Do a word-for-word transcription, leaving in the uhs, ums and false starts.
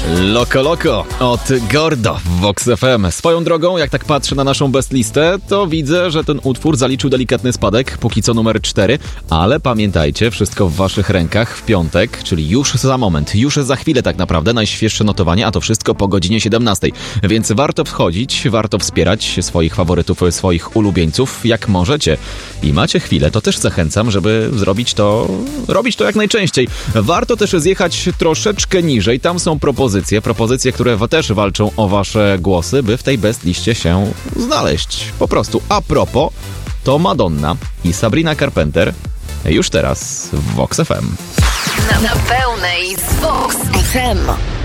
Loco Loco od Gordo w Vox F M. Swoją drogą, jak tak patrzę na naszą best listę, to widzę, że ten utwór zaliczył delikatny spadek, póki co numer cztery, ale pamiętajcie, wszystko w waszych rękach w piątek, czyli już za moment, już za chwilę tak naprawdę, najświeższe notowanie, a to wszystko po godzinie siedemnastej. Więc warto wchodzić, warto wspierać swoich faworytów, swoich ulubieńców, jak możecie. I macie chwilę, to też zachęcam, żeby zrobić to, robić to jak najczęściej. Warto też zjechać troszeczkę niżej, tam są propozycje, propozycje, które też walczą o wasze głosy, by w tej best liście się znaleźć. Po prostu. A propos, to Madonna i Sabrina Carpenter już teraz w Vox F M. Na, na pełnej z Vox F M.